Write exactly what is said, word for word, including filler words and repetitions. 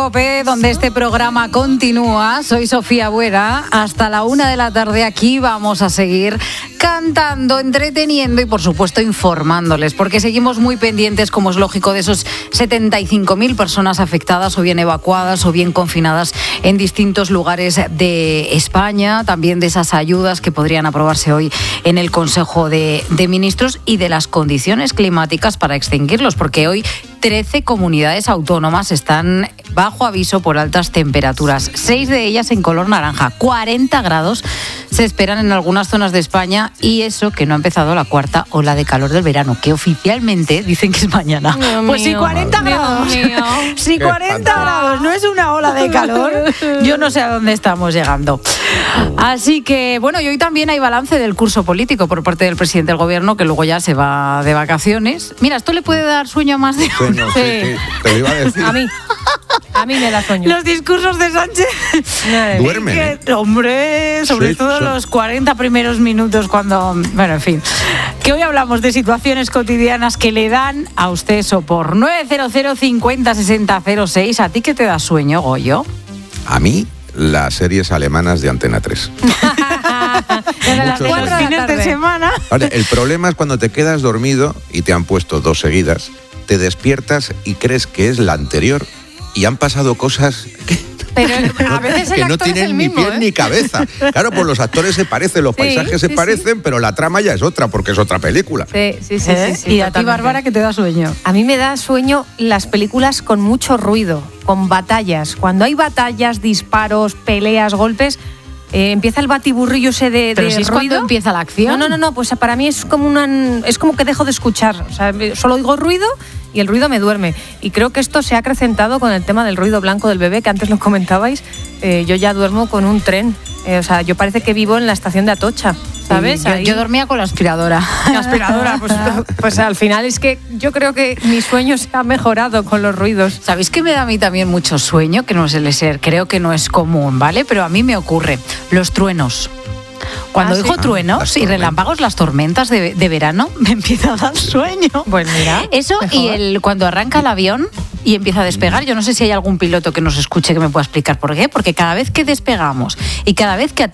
COPE, donde este programa continúa. Soy Sofía Buera. Hasta la una de la tarde aquí vamos a seguir cantando, entreteniendo y, por supuesto, informándoles, porque seguimos muy pendientes, como es lógico, de esos setenta y cinco mil personas afectadas o bien evacuadas o bien confinadas en distintos lugares de España, también de esas ayudas que podrían aprobarse hoy en el Consejo de, de Ministros y de las condiciones climáticas para extinguirlos, porque hoy trece comunidades autónomas están bajo aviso por altas temperaturas, seis de ellas en color naranja, cuarenta grados se esperan en algunas zonas de España, y eso que no ha empezado la cuarta ola de calor del verano, que oficialmente dicen que es mañana. Dios pues mío, si cuarenta grados, si cuarenta grados no es una ola de calor, yo no sé a dónde estamos llegando. Así que, bueno, y hoy también hay balance del curso político por parte del presidente del gobierno, que luego ya se va de vacaciones. Mira, esto le puede dar sueño a más de uno. Bueno, sí, sí, te lo iba a decir. A mí, a mí me da sueño. Los discursos de Sánchez. Duermen, Que, ¿eh? hombre, sobre Sí, todo sí. los cuarenta primeros minutos cuando... Bueno, en fin. Que hoy hablamos de situaciones cotidianas que le dan a usted sopor. nueve cero cero cincuenta sesenta cero seis. ¿A ti qué te da sueño, Goyo? A mí, las series alemanas de Antena tres. Desde las Muchos cuatro sueños. fines de semana. Ahora, el problema es cuando te quedas dormido y te han puesto dos seguidas, te despiertas y crees que es la anterior y han pasado cosas que, Pero a veces el que no actor es tienen el ni mismo, pies ¿eh? ni cabeza. Claro, pues los actores se parecen, los Sí, paisajes se sí, parecen, sí. pero la trama ya es otra, porque es otra película. Sí, sí, sí, ¿Eh? sí, sí, y a ti, totalmente. Bárbara, ¿qué te da sueño? A mí me da sueño las películas con mucho ruido, con batallas. Cuando hay batallas, disparos, peleas, golpes, eh, empieza el batiburrillo ese de, Pero de si es cuando ruido. empieza la acción. No, no, no, no, pues para mí es como una, es como que dejo de escuchar. O sea, solo oigo ruido y el ruido me duerme. Y creo que esto se ha acrecentado con el tema del ruido blanco del bebé, que antes lo comentabais. Eh, yo ya duermo con un tren. Eh, o sea, yo parece que vivo en la estación de Atocha, ¿sabes? Yo, Ahí- yo dormía con la aspiradora. La aspiradora, pues, pues al final es que yo creo que mi sueño se ha mejorado con los ruidos. ¿Sabéis que me da a mí también mucho sueño? Que no suele ser, creo que no es común, ¿vale? Pero a mí me ocurre. Los truenos. Cuando Ah, oigo ¿sí? truenos Las y tormentas. relámpagos, las tormentas de, de verano, me empieza a dar sueño. Pues mira, Eso y mejor. el cuando arranca el avión y empieza a despegar. Yo no sé si hay algún piloto que nos escuche que me pueda explicar por qué. Porque cada vez que despegamos y cada vez que